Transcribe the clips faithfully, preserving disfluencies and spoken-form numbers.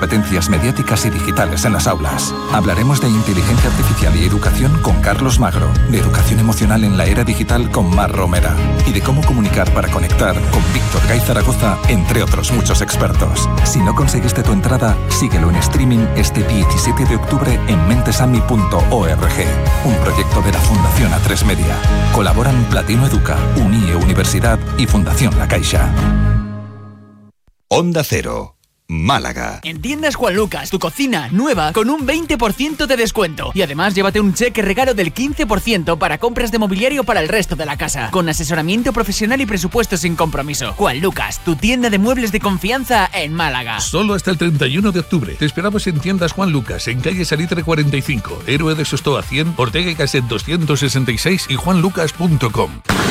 competencias mediáticas y digitales en las aulas. Hablaremos de inteligencia artificial y educación con Carlos Magro, de educación emocional en la era digital con Mar Romera y de cómo comunicar para conectar con Víctor Gay Zaragoza, entre otros muchos expertos. Si no conseguiste tu entrada, síguelo en streaming este diecisiete de octubre en mentesami punto org, un proyecto de la Fundación A tres Media. Colaboran Platino Educa, Unie Universidad y Fundación La Caixa. Onda Cero, Málaga. En Tiendas Juan Lucas, tu cocina nueva con un veinte por ciento de descuento. Y además llévate un cheque regalo del quince por ciento para compras de mobiliario para el resto de la casa. Con asesoramiento profesional y presupuesto sin compromiso. Juan Lucas, tu tienda de muebles de confianza en Málaga. Solo hasta el treinta y uno de octubre. Te esperamos en Tiendas Juan Lucas, en calle Salitre cuarenta y cinco, Héroe de Sostoa cien, Ortega y Gasset doscientos sesenta y seis y juanlucas punto com.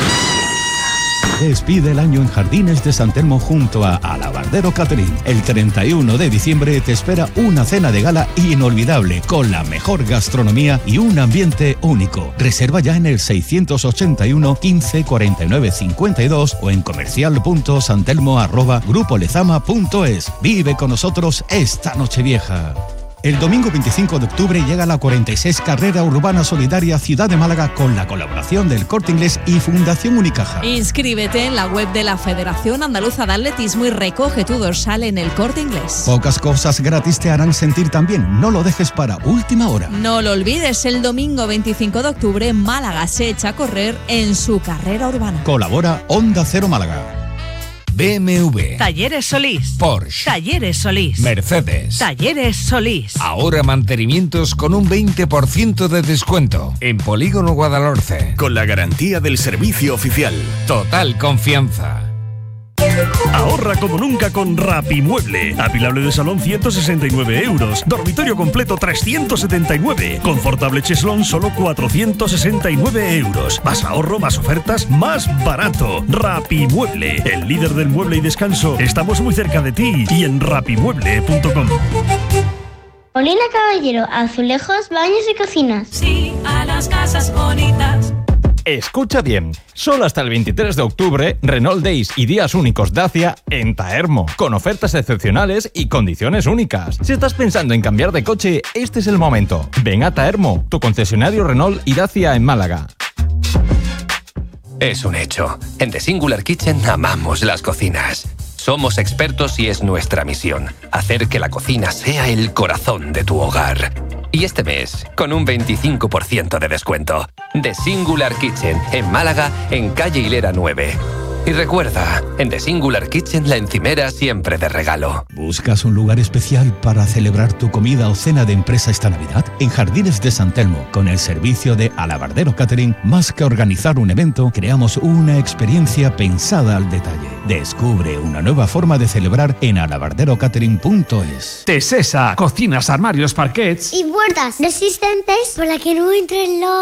Despide el año en Jardines de San Telmo junto a Alabardero Catering. El treinta y uno de diciembre te espera una cena de gala inolvidable con la mejor gastronomía y un ambiente único. Reserva ya en el seiscientos ochenta y uno, quince, cuarenta y nueve, cincuenta y dos o en comercial punto santelmo arroba grupo lezama punto es. Vive con nosotros esta Nochevieja. El domingo veinticinco de octubre llega la cuarenta y seis Carrera Urbana Solidaria Ciudad de Málaga con la colaboración del Corte Inglés y Fundación Unicaja. Inscríbete en la web de la Federación Andaluza de Atletismo y recoge tu dorsal en el Corte Inglés. Pocas cosas gratis te harán sentir tan bien. No lo dejes para última hora. No lo olvides, el domingo veinticinco de octubre Málaga se echa a correr en su carrera urbana. Colabora Onda Cero Málaga. B M W, Talleres Solís, Porsche, Talleres Solís, Mercedes, Talleres Solís. Ahora mantenimientos con un veinte por ciento de descuento en Polígono Guadalhorce. Con la garantía del servicio oficial. Total confianza. Ahorra como nunca con Rapimueble. Apilable de salón ciento sesenta y nueve euros. Dormitorio completo trescientos setenta y nueve. Confortable cheslón solo cuatrocientos sesenta y nueve euros. Más ahorro, más ofertas, más barato. Rapimueble, el líder del mueble y descanso. Estamos muy cerca de ti y en rapimueble punto com. Molina Caballero, azulejos, baños y cocinas. Sí, a las casas bonitas. Escucha bien, solo hasta el veintitrés de octubre, Renault Days y días únicos Dacia en Taermo, con ofertas excepcionales y condiciones únicas. Si estás pensando en cambiar de coche, este es el momento. Ven a Taermo, tu concesionario Renault y Dacia en Málaga. Es un hecho. En The Singular Kitchen amamos las cocinas. Somos expertos y es nuestra misión hacer que la cocina sea el corazón de tu hogar. Y este mes, con un veinticinco por ciento de descuento. The Singular Kitchen, en Málaga, en calle Hilera nueve. Y recuerda, en The Singular Kitchen la encimera siempre de regalo. ¿Buscas un lugar especial para celebrar tu comida o cena de empresa esta Navidad? En Jardines de San Telmo, con el servicio de Alabardero Catering, más que organizar un evento, creamos una experiencia pensada al detalle. Descubre una nueva forma de celebrar en alabardero catering punto es. Tesesa, cocinas, armarios, parquets y puertas resistentes para que no entren los